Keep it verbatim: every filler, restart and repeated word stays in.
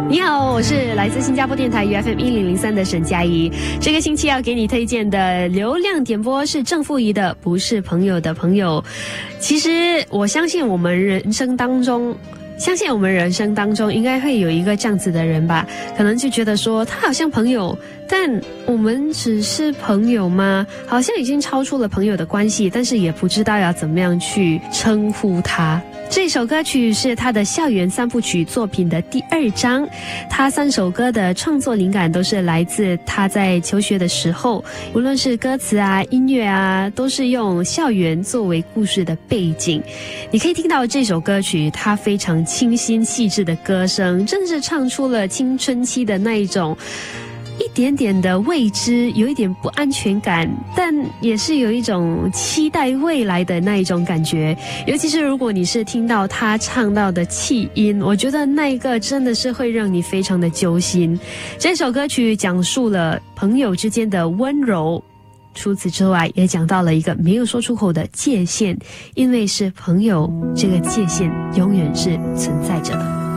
你好，我是来自新加坡电台 U F M 一零零三的沈佳宜。这个星期要给你推荐的流量点播是郑富仪的《不是朋友的朋友》。其实我相信我们人生当中相信我们人生当中应该会有一个这样子的人吧，可能就觉得说他好像朋友，但我们只是朋友吗？好像已经超出了朋友的关系，但是也不知道要怎么样去称呼他。这首歌曲是他的校园三部曲作品的第二章，他三首歌的创作灵感都是来自他在求学的时候，无论是歌词啊、音乐啊，都是用校园作为故事的背景。你可以听到这首歌曲，它非常清新细致的歌声，真的是唱出了青春期的那一种一点点的未知，有一点不安全感，但也是有一种期待未来的那一种感觉。尤其是如果你是听到他唱到的气音，我觉得那一个真的是会让你非常的揪心。这首歌曲讲述了朋友之间的温柔，除此之外也讲到了一个没有说出口的界限，因为是朋友，这个界限永远是存在着的。